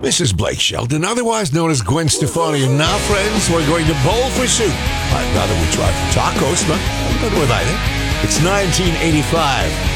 Mrs. Blake Shelton, otherwise known as Gwen Stefani. And now, friends, we're going to bowl for soup. I'd rather we try for tacos, but with either. It's 1985.